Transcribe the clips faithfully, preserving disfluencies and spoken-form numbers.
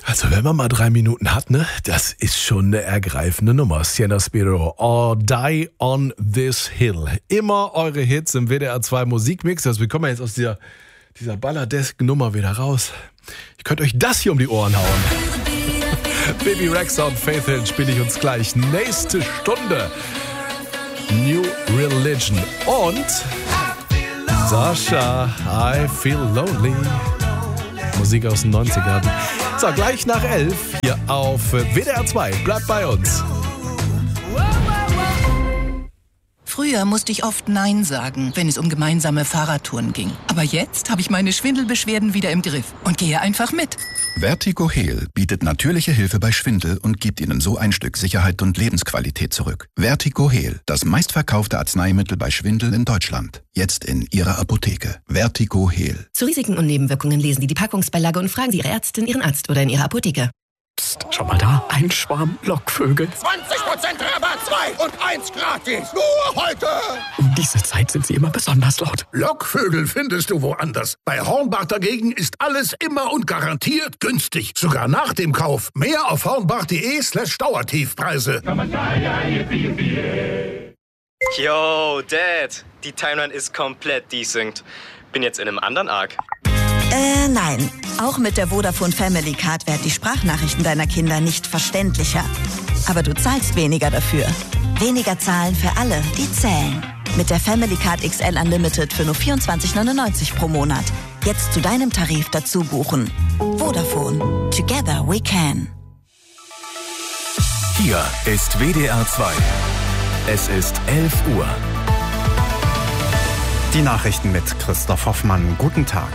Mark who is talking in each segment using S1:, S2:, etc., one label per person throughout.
S1: Also wenn man mal drei Minuten hat, ne, das ist schon eine ergreifende Nummer. Sienna Spiro, or Die on This Hill. Immer eure Hits im W D R zwei Musikmix. Also wir kommen jetzt aus dieser, dieser Balladesk-Nummer wieder raus. Ich könnte euch das hier um die Ohren hauen. Baby Rexha und Faith Hill spiele ich uns gleich. Nächste Stunde. New Religion und Sasha, I Feel Lonely. Musik aus den neunzigern. So, gleich nach elf hier auf W D R zwei. Bleibt bei uns.
S2: Früher musste ich oft Nein sagen, wenn es um gemeinsame Fahrradtouren ging. Aber jetzt habe ich meine Schwindelbeschwerden wieder im Griff und gehe einfach mit.
S3: Vertigo Heal bietet natürliche Hilfe bei Schwindel und gibt Ihnen so ein Stück Sicherheit und Lebensqualität zurück. Vertigo Heal, das meistverkaufte Arzneimittel bei Schwindel in Deutschland. Jetzt in Ihrer Apotheke. Vertigo Heal.
S4: Zu Risiken und Nebenwirkungen lesen Sie die Packungsbeilage und fragen Sie Ihre Ärztin, Ihren Arzt oder in Ihrer Apotheke.
S5: Psst, schau mal da, ein Schwarm Lockvögel.
S6: zwanzig Prozent Rabatt, zwei und eins gratis. Nur heute.
S5: Um diese Zeit sind sie immer besonders laut.
S6: Lockvögel findest du woanders. Bei Hornbach dagegen ist alles immer und garantiert günstig. Sogar nach dem Kauf. Mehr auf hornbach.de slash Dauertiefpreise.
S7: Yo, Dad. Die Timeline ist komplett desynced. Bin jetzt in einem anderen Arc.
S8: Äh, nein. Auch mit der Vodafone Family Card werden die Sprachnachrichten deiner Kinder nicht verständlicher. Aber du zahlst weniger dafür. Weniger zahlen für alle, die zählen. Mit der Family Card X L Unlimited für nur vierundzwanzig neunundneunzig pro Monat. Jetzt zu deinem Tarif dazu buchen. Vodafone. Together we can.
S9: Hier ist W D R zwei. Es ist elf Uhr.
S10: Die Nachrichten mit Christoph Hoffmann. Guten Tag.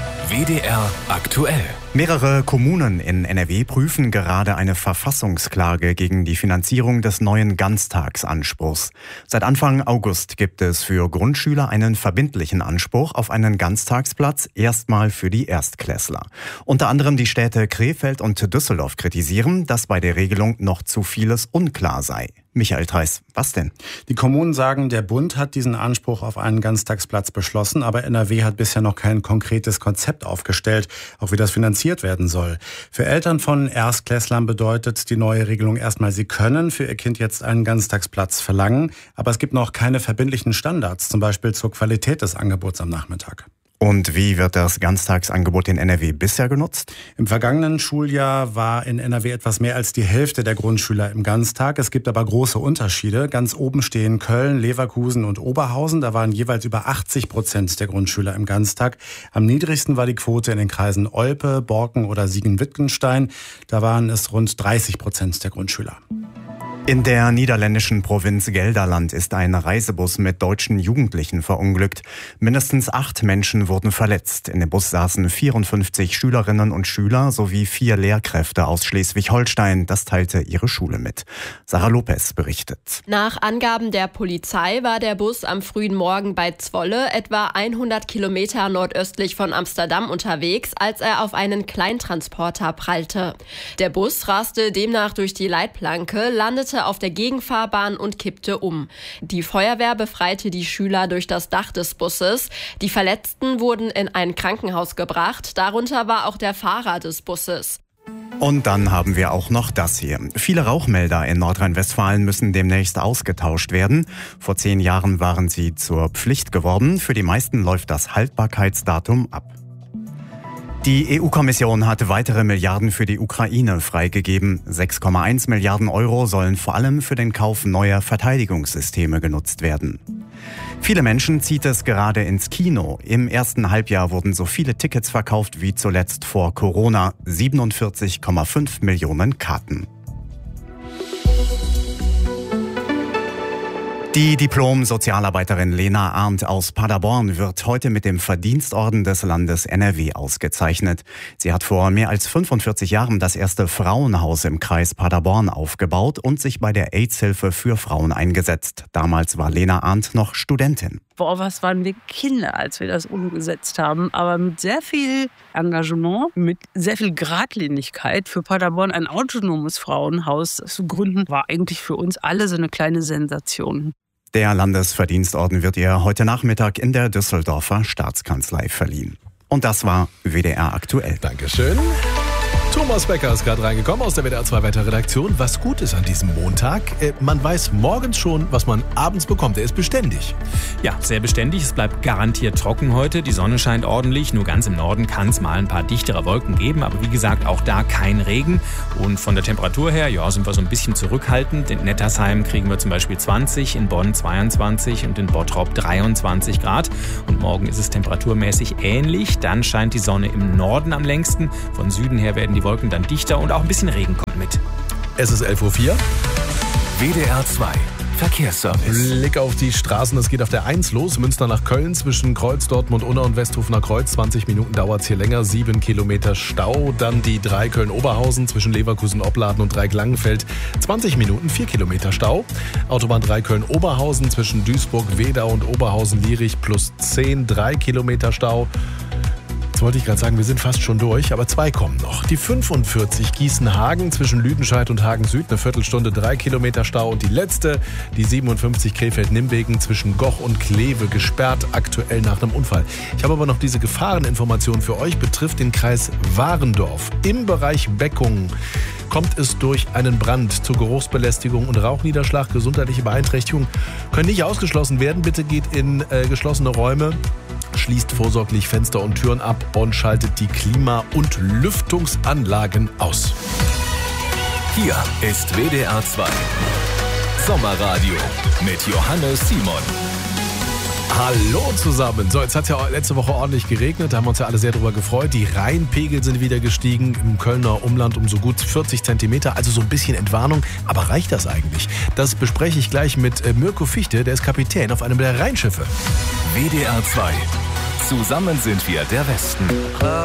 S9: W D R aktuell.
S10: Mehrere Kommunen in N R W prüfen gerade eine Verfassungsklage gegen die Finanzierung des neuen Ganztagsanspruchs. Seit Anfang August gibt es für Grundschüler einen verbindlichen Anspruch auf einen Ganztagsplatz, erstmal für die Erstklässler. Unter anderem die Städte Krefeld und Düsseldorf kritisieren, dass bei der Regelung noch zu vieles unklar sei. Michael Theis, was denn?
S11: Die Kommunen sagen, der Bund hat diesen Anspruch auf einen Ganztagsplatz beschlossen, aber N R W hat bisher noch kein konkretes Konzept aufgestellt, auch wie das finanziert werden soll. Für Eltern von Erstklässlern bedeutet die neue Regelung erstmal, sie können für ihr Kind jetzt einen Ganztagsplatz verlangen, aber es gibt noch keine verbindlichen Standards, zum Beispiel zur Qualität des Angebots am Nachmittag.
S10: Und wie wird das Ganztagsangebot in N R W bisher genutzt?
S11: Im vergangenen Schuljahr war in N R W etwas mehr als die Hälfte der Grundschüler im Ganztag. Es gibt aber große Unterschiede. Ganz oben stehen Köln, Leverkusen und Oberhausen. Da waren jeweils über achtzig Prozent der Grundschüler im Ganztag. Am niedrigsten war die Quote in den Kreisen Olpe, Borken oder Siegen-Wittgenstein. Da waren es rund dreißig Prozent der Grundschüler.
S10: In der niederländischen Provinz Gelderland ist ein Reisebus mit deutschen Jugendlichen verunglückt. Mindestens acht Menschen wurden verletzt. In dem Bus saßen vierundfünfzig Schülerinnen und Schüler sowie vier Lehrkräfte aus Schleswig-Holstein. Das teilte ihre Schule mit. Sarah Lopez berichtet.
S12: Nach Angaben der Polizei war der Bus am frühen Morgen bei Zwolle, etwa hundert Kilometer nordöstlich von Amsterdam, unterwegs, als er auf einen Kleintransporter prallte. Der Bus raste demnach durch die Leitplanke, landete auf der Gegenfahrbahn und kippte um. Die Feuerwehr befreite die Schüler durch das Dach des Busses. Die Verletzten wurden in ein Krankenhaus gebracht. Darunter war auch der Fahrer des Busses.
S10: Und dann haben wir auch noch das hier. Viele Rauchmelder in Nordrhein-Westfalen müssen demnächst ausgetauscht werden. Vor zehn Jahren waren sie zur Pflicht geworden. Für die meisten läuft das Haltbarkeitsdatum ab. Die E U-Kommission hat weitere Milliarden für die Ukraine freigegeben. sechs Komma eins Milliarden Euro sollen vor allem für den Kauf neuer Verteidigungssysteme genutzt werden. Viele Menschen zieht es gerade ins Kino. Im ersten Halbjahr wurden so viele Tickets verkauft wie zuletzt vor Corona. siebenundvierzig Komma fünf Millionen Karten. Die Diplom-Sozialarbeiterin Lena Arndt aus Paderborn wird heute mit dem Verdienstorden des Landes N R W ausgezeichnet. Sie hat vor mehr als fünfundvierzig Jahren das erste Frauenhaus im Kreis Paderborn aufgebaut und sich bei der AIDS-Hilfe für Frauen eingesetzt. Damals war Lena Arndt noch Studentin.
S13: Boah, was waren wir Kinder, als wir das umgesetzt haben. Aber mit sehr viel Engagement, mit sehr viel Geradlinigkeit für Paderborn ein autonomes Frauenhaus zu gründen, war eigentlich für uns alle so eine kleine Sensation.
S10: Der Landesverdienstorden wird ihr heute Nachmittag in der Düsseldorfer Staatskanzlei verliehen. Und das war W D R aktuell.
S1: Dankeschön. Thomas Becker ist gerade reingekommen aus der W D R zwei Wetterredaktion. Was gut ist an diesem Montag, äh, man weiß morgens schon, was man abends bekommt. Er ist beständig.
S14: Ja, sehr beständig. Es bleibt garantiert trocken heute. Die Sonne scheint ordentlich. Nur ganz im Norden kann es mal ein paar dichtere Wolken geben. Aber wie gesagt, auch da kein Regen. Und von der Temperatur her, ja, sind wir so ein bisschen zurückhaltend. In Nettersheim kriegen wir zum Beispiel zwanzig, in Bonn zweiundzwanzig und in Bottrop dreiundzwanzig Grad. Und morgen ist es temperaturmäßig ähnlich. Dann scheint die Sonne im Norden am längsten. Von Süden her werden die Wolken dann dichter und auch ein bisschen Regen kommt mit.
S1: Es ist elf Uhr vier.
S9: W D R zwei Verkehrsservice.
S1: Blick auf die Straßen, es geht auf der eins los, Münster nach Köln zwischen Kreuz, Dortmund, Unna und Westhofener Kreuz. zwanzig Minuten dauert es hier länger, sieben Kilometer Stau. Dann die drei Köln-Oberhausen zwischen Leverkusen, Opladen und Dreieck-Langenfeld. zwanzig Minuten, vier Kilometer Stau. Autobahn drei Köln-Oberhausen zwischen Duisburg, Wedau und Oberhausen-Lierich plus zehn, drei Kilometer Stau. Jetzt wollte ich gerade sagen, wir sind fast schon durch, aber zwei kommen noch. Die fünfundvierzig Gießen-Hagen zwischen Lüdenscheid und Hagen-Süd, eine Viertelstunde, drei Kilometer Stau. Und die letzte, die siebenundfünfzig Krefeld-Nimbegen zwischen Goch und Kleve, gesperrt aktuell nach einem Unfall. Ich habe aber noch diese Gefahreninformation für euch, betrifft den Kreis Warendorf. Im Bereich Beckungen kommt es durch einen Brand zu Geruchsbelästigung und Rauchniederschlag. Gesundheitliche Beeinträchtigungen können nicht ausgeschlossen werden. Bitte geht in äh, geschlossene Räume. Schließt vorsorglich Fenster und Türen ab und schaltet die Klima- und Lüftungsanlagen aus.
S9: Hier ist W D R zwei Sommerradio mit Johannes Simon.
S1: Hallo zusammen. So, jetzt hat es ja letzte Woche ordentlich geregnet. Da haben wir uns ja alle sehr drüber gefreut. Die Rheinpegel sind wieder gestiegen im Kölner Umland um so gut vierzig Zentimeter. Also so ein bisschen Entwarnung. Aber reicht das eigentlich? Das bespreche ich gleich mit Mirko Fichte. Der ist Kapitän auf einem der Rheinschiffe.
S9: W D R zwei. Zusammen sind wir der Westen.